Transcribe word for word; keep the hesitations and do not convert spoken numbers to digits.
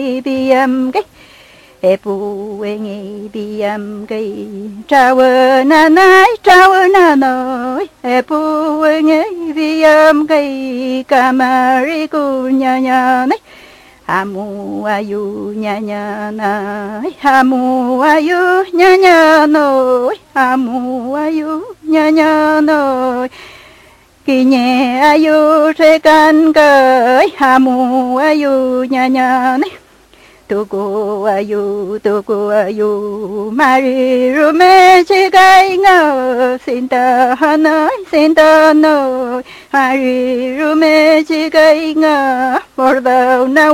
biam cái e pu e ngi biam cái trao na nai trao na noi e pu e ngi biam cái kamari ku nya nya này hamu ayu nya nya nai hamu ayu nya nya noi hamu ayu nya nya noi kỳ nhẹ ayu tre can cởi hamu ayu nya nya này tu cô ayu tu cô ayu mari rume chi gai ngơ xin ta nói xin ta nói mari rume chi gai ngơ for the now